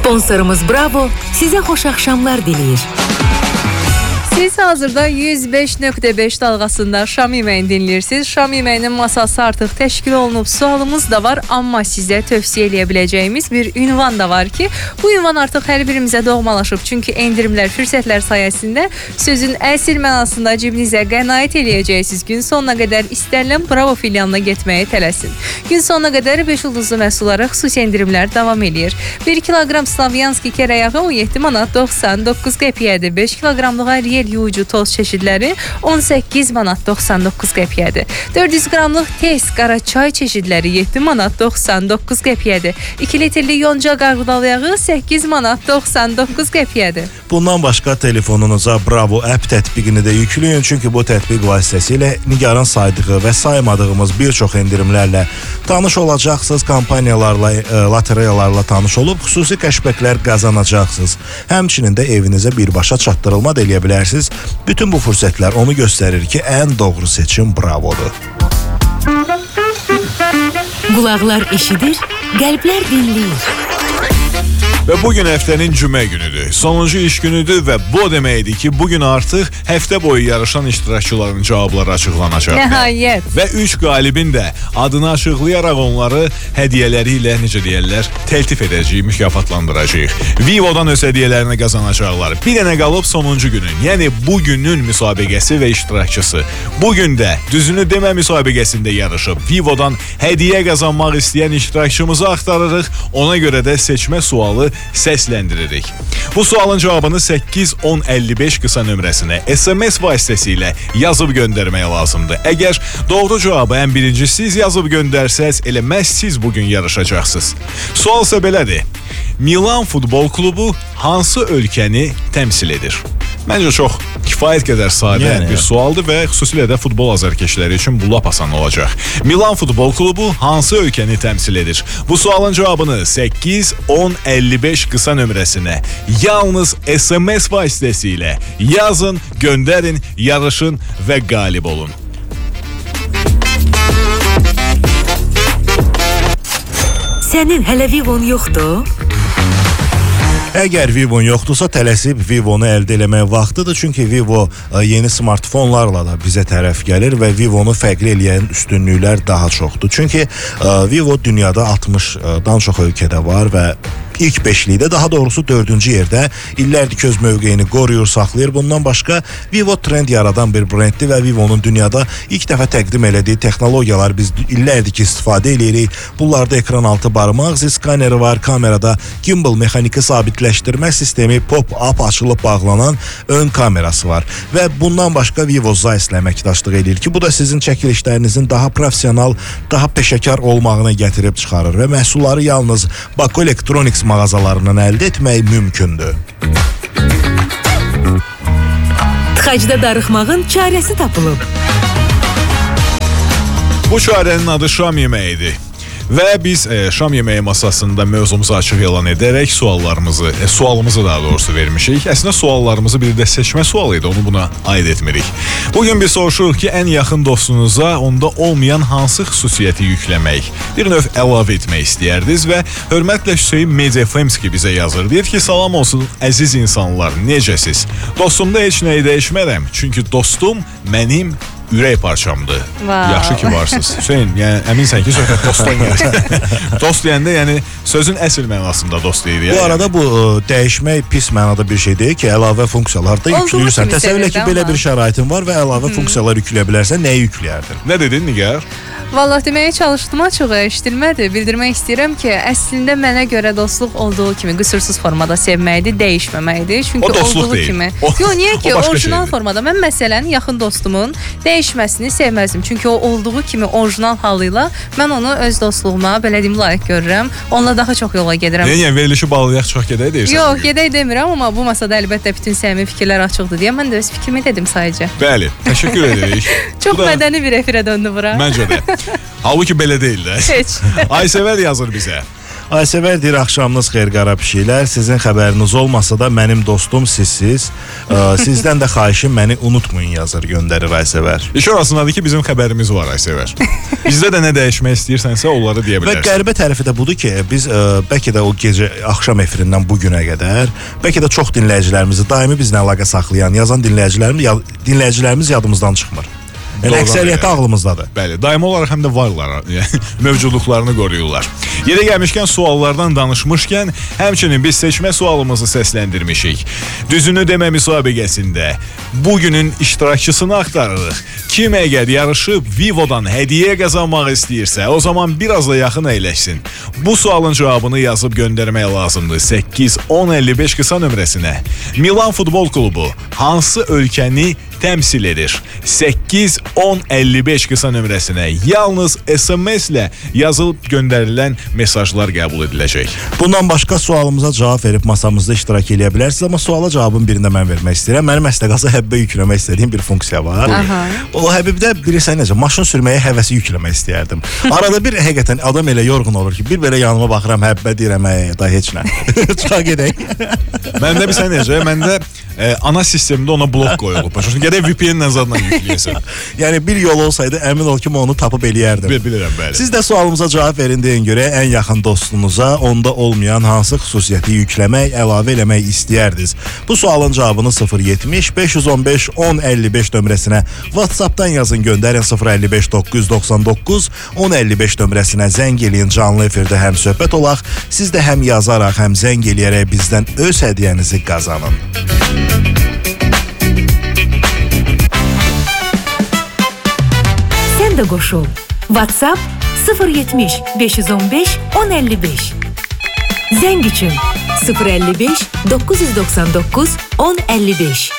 Sponsorumuz Bravo sizə xoş axşamlar diləyir. Siz hazırda 105.5 dalğasında Şam yeməyini dinləyirsiniz. Şam yeməyinin masası artıq təşkil olunub. Sualımız da var, amma sizə tövsiyə eləyə biləcəyimiz bir ünvan da var ki, bu ünvan artıq hər birimizə doğmalaşıb. Çünki endirimlər, fürsətlər sayəsində sözün əsl mənasında cibinizə qənaət eləyəcəksiniz. Gün sonuna qədər istənilən Bravo filialına getməyə tələsin. Gün sonuna qədər 5 ulduzlu məhsullara xüsusi endirimlər davam eləyir. 1 kiloqram Slavyanski kərə yağı 17 manat 99 qəpiyyədir. 5 kiloqramlığa riyel yuyucu toz çeşidləri 18 manat 99 qəpiyyədir. 400 qramlıq tez qara çay çeşidləri 7 manat 99 qəpiyyədir. 2 litrli yonca qarğıdalı yağı 8 manat 99 qəpiyyədir. Bundan başqa telefonunuza Bravo app tətbiqini də yükləyin, çünki bu tətbiq vasitəsilə Nigarın saydığı və saymadığımız bir çox endirimlərlə tanış olacaqsınız, kampaniyalarla, lotereyalarla tanış olub xüsusi kəşbəklər qazanacaqsınız. Həmçinin də evinizə birbaşa çatdırılma da eləyə bilərsiniz. Bütün bu fürsətlər onu göstərir ki, ən doğru seçim Bravo'dur. Qulaqlar eşidir, qəlblər dinləyir. Və bugün həftənin cümə günüdür. Sonuncu iş günüdür və bu deməkdir ki, bugün artıq həftə boyu yarışan iştirakçıların cavabları açıqlanacaq. Nəhayət. Və 3 qalibin də adını açıqlayaraq onları hədiyyələri ilə, necə deyərlər, təltif edəcəyik, mükafatlandıracağıq. Vivo'dan öz hədiyyələrini qazanacaqlar. Bir dənə qalıb sonuncu günün, yəni bugünün müsabiqəsi və iştirakçısı. Bugün də düzünü demə müsabiqəsində yarışıb Vivo'dan hədiyyə qazanmaq istəyən iştirakçımızı axtarırıq. Ona görə də seçmə sualı səsləndiririk. Bu sualın cavabını 81055 qısa nömrəsinə SMS vasitəsilə yazıb göndərmək lazımdır. Əgər doğru cavabı ən birinci siz yazıb göndərsəz, elə məhz siz bugün yarışacaqsınız. Sual isə belədir. Milan futbol klubu hansı ölkəni təmsil edir? Məncə çox kifayət qədər sadə bir sualdır və xüsusilə də futbol azərkeşləri üçün bu lap asan olacaq. Milan futbol klubu hansı ölkəni təmsil edir? Bu sualın cavabını 81055 qısa nömrəsinə yalnız SMS vasitəsilə yazın, göndərin, yarışın və qalib olun. Sənin hələ Vivo'nun yoxdur? Əgər Vivo'nun yoxdursa, tələsib Vivo'nu əldə eləmək vaxtıdır. Çünki Vivo yeni smartfonlarla da bizə tərəf gəlir və Vivo'nu fərqli eləyən üstünlüklər daha çoxdur. Çünki Vivo dünyada 60-dan çox ölkədə var və ilk 5-likdə, daha doğrusu 4-cü yerdə illərdir ki öz mövqeyini qoruyur, saxlayır. Bundan başqa Vivo trend yaradan bir brenddir və Vivo'nun dünyada ilk dəfə təqdim elədiyi texnologiyalar biz illərdir ki istifadə eləyirik. Bunlarda ekran altı barmaq izi skaneri var, kamerada gimbal mexaniki sabitləşdirmə sistemi, pop-up açılıb bağlanan ön kamerası var və bundan başqa Vivo Zeiss ilə əməkdaşlıq eləyir ki, bu da sizin çəkilişlərinizin daha professional, daha peşəkar olmağına gətirib çıxarır və məhsulları yalnız Baku Electronics mağazalarından əldə etmək mümkündür. Tıxacda darıxmağın çarəsi tapılıb. Bu çarənin adı Şam yeməyidir. Və biz Şam yeməyi masasında mövzumuzu açıq elan edərək sualımızı daha doğrusu vermişik. Əslində suallarımızı bir də seçmə sualı idi, onu buna aid etmirik. Bugün biz soruşuruq ki, ən yaxın dostunuza onda olmayan hansı xüsusiyyəti yükləmək, bir növ əlavə etmək istəyərdiniz və hörmətlə Hüseyin Mediafemski bizə yazır. Deyir ki, salam olsun əziz insanlar, necəsiz? Dostumda heç nəyi dəyişmərəm, çünki dostum mənim ürək parçamdır. Yaxşı ki varsınız. Hüseyin, yəni əminsən ki, söhbət dostdan gəlir. Dost deyəndə, yəni sözün əsl mənasında dost deyir. Bu arada bu dəyişmək pis mənada bir şey deyil ki, əlavə funksiyalar da yükləyirsən. Təsəvvür ki, belə bir şəraitin var və əlavə funksiyalar yükləyə bilərsən, nəyi yükləyərdin? Nə dedin, Nigar? Vallahi deməyə çalışdım, açığı eşidilmədi. Bildirmək istəyirəm ki, əslində mənə görə dostluq olduğu kimi qüsursuz formada sevməkdir, dəyişməməkdir. Çünki olduğu kimi. Yox, niyə ki, orijinal formada. Mən məsələn yaxın dostumun dəyişməsini sevməzdim. Çünki o olduğu kimi orijinal halıyla mən onu öz dostluğuma belə deyim layiq görürəm. Onunla daha çox yola gedirəm. Yəni verilişi bağlayaq çox gedək deyirsən. Yox, gedək demirəm, amma bu masada əlbəttə bütün səmimi fikirlər açıqdır deyə mən də öz fikrimi dedim sadəcə. Bəli, təşəkkür edirik. Çox mədəni bir efirə döndü bura. Məncə də. Halbuki belə deyil də. Heç. Aysevər yazır bizə. Aysevər deyir, axşamınız xeyir qara pişiklər. Sizin xəbəriniz olmasa da mənim dostum sizsiz. Sizdən də xahişim məni unutmayın yazır, göndərir Aysevər. İş orasındadır ki, bizim xəbərimiz var Aysevər. Bizdə də nə dəyişmək istəyirsənsə onları deyə bilərsən. Və qəribə tərəfi də budur ki, biz bəlkə də o gecə axşam efirindən bu günə qədər bəlkə də çox dinləyicilərimizi daimi bizlə əlaqə saxlayan, yazan dinləyicilərimiz yadımızdan çıxmır. Yəni əksəriyyəti ağlımızdadır. Bəli, daimi olaraq həm də varlar, yəni mövcudluqlarını qoruyurlar. Yerə gəlmişkən, suallardan danışmışkən, həmçinin biz seçmə sualımızı səsləndirmişik. Düzünü demə müsabiqəsində bugünün iştirakçısını axtarırıq. Kim əgər yarışıb Vivo'dan hədiyyə qazanmaq istəyirsə, o zaman biraz da yaxın əyləşsin. Bu sualın cavabını yazıb göndərmək lazımdır 8-10-55 qısa nömrəsinə. Milan Futbol Klubu hansı ölkəni təmsil edir? 8-10-55 qısa nömrəsinə yalnız SMS ilə yazılıb göndərilən mesajlar qəbul ediləcək. Bundan başqa sualımıza cavab verib masamızda iştirak edə bilərsiniz, amma suala cavabın birində mən vermək istəyirəm. Mənim əslində Həbibə yükləmək istədiyim bir funksiya var. O Həbibdə bilirsən necə, maşın sürməyə həvəsi yükləmək istəyərdim. Arada bir həqiqətən adam elə yorğun olur ki, bir belə yanıma baxıram, Həbibə deyirəm, da heç nə. Çıxaq gedək. Məndə bir sən necə, məndə ana sistemdə ona blok qoyulub. Başa gərək VPN-lə zadla yükləyəsən. Yəni bir yol olsaydı əmin ol ki, mən onu tapıb eləyərdim. Bilirəm, bəli. Siz də sualımıza cavab verin, deyin görə ən yaxın dostunuza onda olmayan hansı xüsusiyyəti yükləmək, əlavə eləmək istəyərdiniz? Bu sualın cavabını 070 515 1055 nömrəsinə WhatsApp-dan yazın, göndərin 055 999 1055 nömrəsinə zəng eləyin, canlı efirdə həm söhbət olaq, siz də həm yazaraq, həm zəng eləyərək bizdən öz hədiyyənizi qazanın. Sən də qoşul. WhatsApp 070 515 1055. Zəng üçün 055 999 1055.